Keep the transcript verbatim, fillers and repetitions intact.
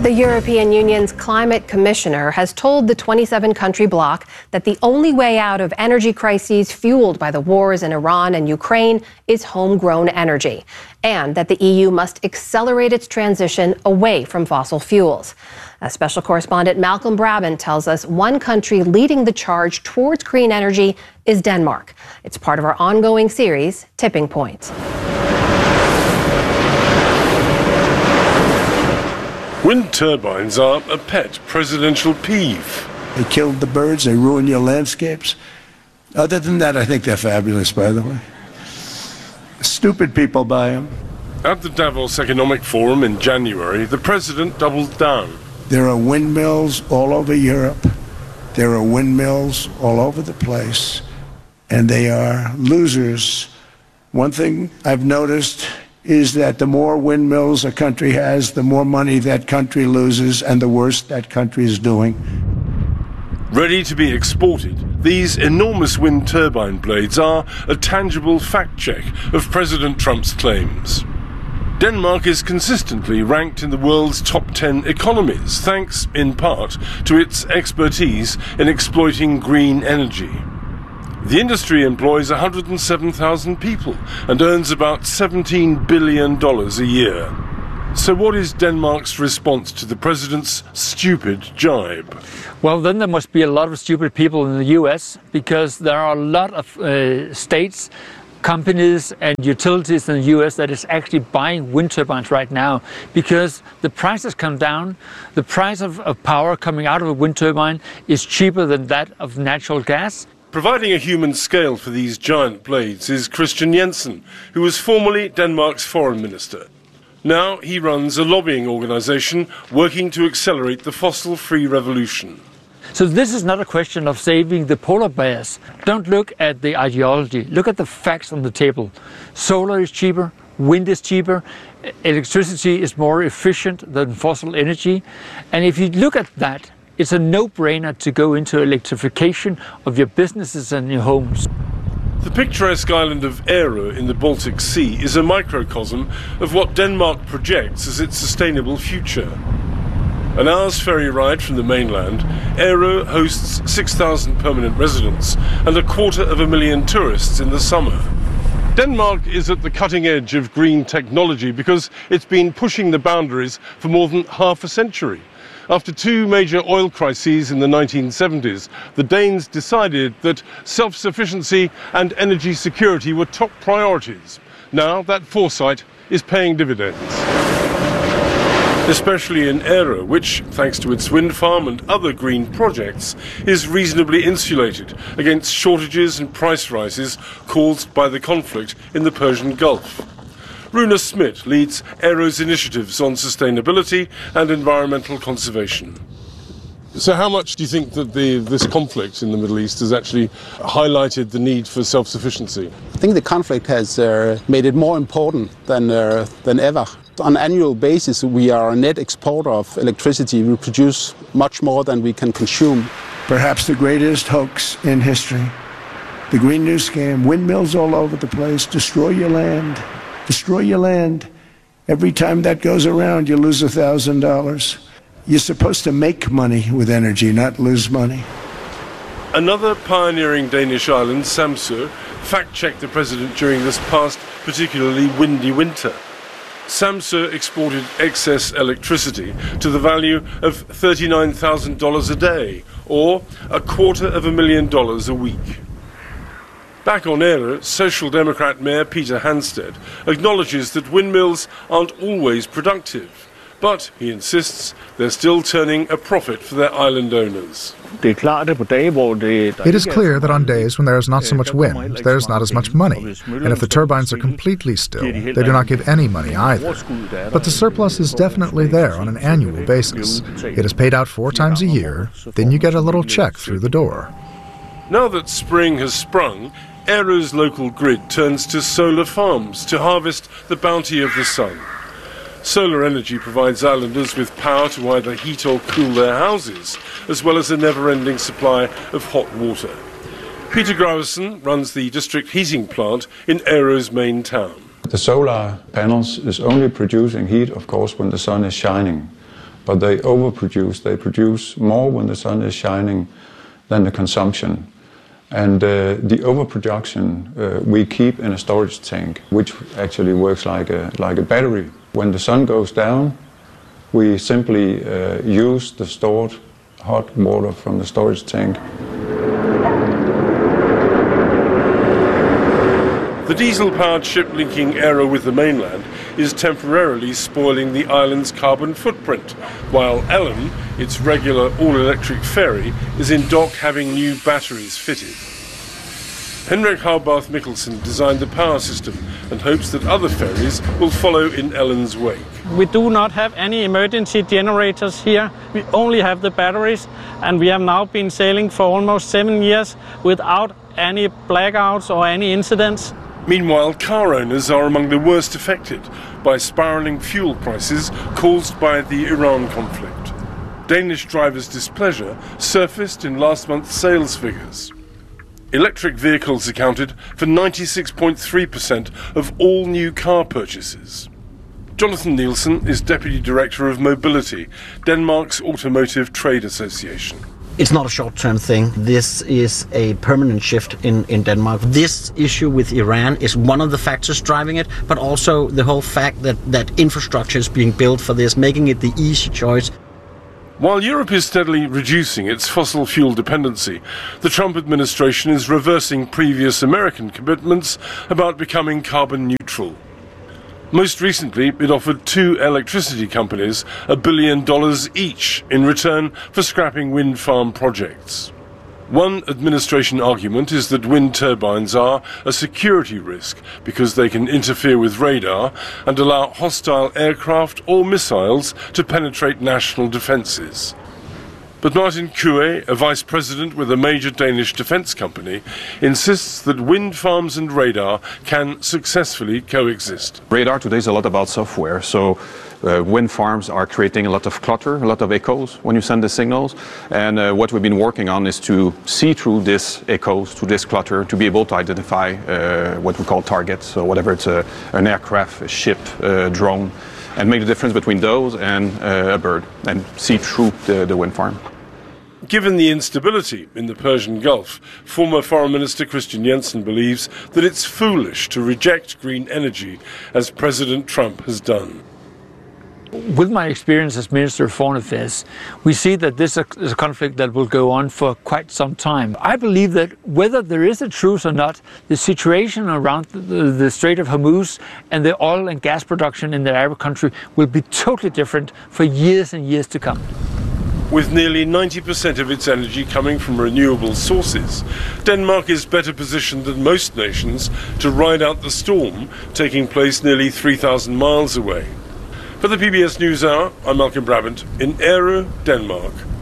The European Union's climate commissioner has told the twenty-seven country bloc that the only way out of energy crises fueled by the wars in Iran and Ukraine is homegrown energy, and that the E U must accelerate its transition away from fossil fuels. As special correspondent Malcolm Brabant tells us, one country leading the charge towards green energy is Denmark. It's part of our ongoing series, Tipping Point. Wind turbines are a pet presidential peeve. They killed the birds, they ruin your landscapes. Other than that, I think they're fabulous, by the way. Stupid people buy them. At the Davos Economic Forum in January, the president doubled down. There are windmills all over Europe. There are windmills all over the place. And they are losers. One thing I've noticed is that the more windmills a country has, the more money that country loses and the worse that country is doing. Ready to be exported, these enormous wind turbine blades are a tangible fact check of President Trump's claims. Denmark is consistently ranked in the world's top ten economies, thanks in part to its expertise in exploiting green energy. The industry employs one hundred seven thousand people and earns about seventeen billion dollars a year. So what is Denmark's response to the president's stupid jibe? Well, then there must be a lot of stupid people in the U S because there are a lot of uh, states, companies and utilities in the U S that is actually buying wind turbines right now because the price has come down. The price of, of power coming out of a wind turbine is cheaper than that of natural gas. Providing a human scale for these giant blades is Christian Jensen, who was formerly Denmark's foreign minister. Now he runs a lobbying organisation working to accelerate the fossil-free revolution. So this is not a question of saving the polar bears. Don't look at the ideology. Look at the facts on the table. Solar is cheaper, wind is cheaper, electricity is more efficient than fossil energy. And if you look at that, it's a no-brainer to go into electrification of your businesses and your homes. The picturesque island of Ærø in the Baltic Sea is a microcosm of what Denmark projects as its sustainable future. An hour's ferry ride from the mainland, Ærø hosts six thousand permanent residents and a quarter of a million tourists in the summer. Denmark is at the cutting edge of green technology because it's been pushing the boundaries for more than half a century. After two major oil crises in the nineteen seventies, the Danes decided that self-sufficiency and energy security were top priorities. Now that foresight is paying dividends. Especially in Ærø, which, thanks to its wind farm and other green projects, is reasonably insulated against shortages and price rises caused by the conflict in the Persian Gulf. Rune Smith leads Ærø's initiatives on sustainability and environmental conservation. So how much do you think that the, this conflict in the Middle East has actually highlighted the need for self-sufficiency? I think the conflict has uh, made it more important than, uh, than ever. On an annual basis, we are a net exporter of electricity. We produce much more than we can consume. Perhaps the greatest hoax in history. The Green New Scam, windmills all over the place, destroy your land. Destroy your land. Every time that goes around, you lose a thousand dollars. You're supposed to make money with energy, not lose money. Another pioneering Danish island, Samsø, fact-checked the president during this past particularly windy winter. Samsø exported excess electricity to the value of thirty-nine thousand dollars a day, or a quarter of a million dollars a week. Back on Ærø, Social Democrat Mayor Peter Hansted acknowledges that windmills aren't always productive, but, he insists, they're still turning a profit for their island owners. It is clear that on days when there is not so much wind, there is not as much money, and if the turbines are completely still, they do not give any money either. But the surplus is definitely there on an annual basis. It is paid out four times a year, then you get a little check through the door. Now that spring has sprung, Ærø's local grid turns to solar farms to harvest the bounty of the sun. Solar energy provides islanders with power to either heat or cool their houses, as well as a never-ending supply of hot water. Peter Graversen runs the district heating plant in Ærø's main town. The solar panels is only producing heat, of course, when the sun is shining. but they overproduce. They produce more when the sun is shining than the consumption. And uh, the overproduction uh, we keep in a storage tank, which actually works like a, like a battery. When the sun goes down, we simply uh, use the stored hot water from the storage tank. The diesel-powered ship linking Aero with the mainland is temporarily spoiling the island's carbon footprint, while Ellen, its regular all-electric ferry, is in dock having new batteries fitted. Henrik Haubarth Mikkelsen designed the power system and hopes that other ferries will follow in Ellen's wake. We do not have any emergency generators here. We only have the batteries, and we have now been sailing for almost seven years without any blackouts or any incidents. Meanwhile, car owners are among the worst affected by spiralling fuel prices caused by the Iran conflict. Danish drivers' displeasure surfaced in last month's sales figures. Electric vehicles accounted for ninety-six point three percent of all new car purchases. Jonathan Nielsen is Deputy Director of Mobility, Denmark's Automotive Trade Association. It's not a short-term thing. This is a permanent shift in, in Denmark. This issue with Iran is one of the factors driving it, but also the whole fact that, that infrastructure is being built for this, making it the easy choice. While Europe is steadily reducing its fossil fuel dependency, the Trump administration is reversing previous American commitments about becoming carbon neutral. Most recently, it offered two electricity companies a billion dollars each in return for scrapping wind farm projects. One administration argument is that wind turbines are a security risk because they can interfere with radar and allow hostile aircraft or missiles to penetrate national defences. But Martin Kueh, a vice president with a major Danish defence company, insists that wind farms and radar can successfully coexist. Radar today is a lot about software, so uh, wind farms are creating a lot of clutter, a lot of echoes when you send the signals, and uh, what we've been working on is to see through this echoes, to this clutter, to be able to identify uh, what we call targets, so whatever it's a, an aircraft, a ship, a drone, and make the difference between those and uh, a bird, and see through the, the wind farm. Given the instability in the Persian Gulf, former Foreign Minister Christian Jensen believes that it's foolish to reject green energy, as President Trump has done. With my experience as Minister of Foreign Affairs, we see that this is a conflict that will go on for quite some time. I believe that whether there is a truce or not, the situation around the, the Strait of Hormuz and the oil and gas production in the Arab country will be totally different for years and years to come. With nearly ninety percent of its energy coming from renewable sources, Denmark is better positioned than most nations to ride out the storm taking place nearly three thousand miles away. For the P B S NewsHour, I'm Malcolm Brabant in Aero, Denmark.